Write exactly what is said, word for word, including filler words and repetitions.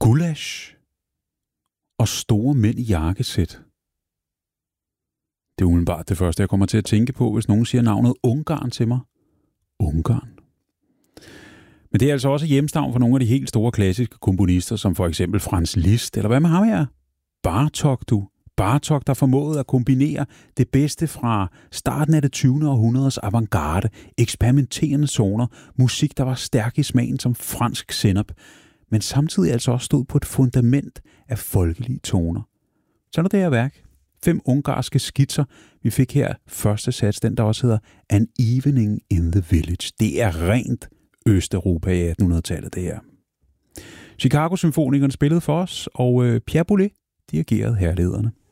Gulasch og store mænd i jakkesæt. Det er umiddelbart det første, jeg kommer til at tænke på, hvis nogen siger navnet Ungarn til mig. Ungarn. Men det er altså også hjemstavn for nogle af de helt store klassiske komponister, som for eksempel Franz Liszt, eller hvad med ham her? Bartók, du. Bartók, der formåede at kombinere det bedste fra starten af det tyvende århundredes avantgarde, eksperimenterende toner, musik, der var stærk i smagen som fransk sennep, men samtidig altså også stod på et fundament af folkelige toner. Sådan er det her værk. Fem ungarske skitser. Vi fik her første sats, den der også hedder An Evening in the Village. Det er rent Østeuropa i attenhundredetallet, det her. Chicago Symfonikerne spillede for os, og Pierre Boulez dirigerede herlederne.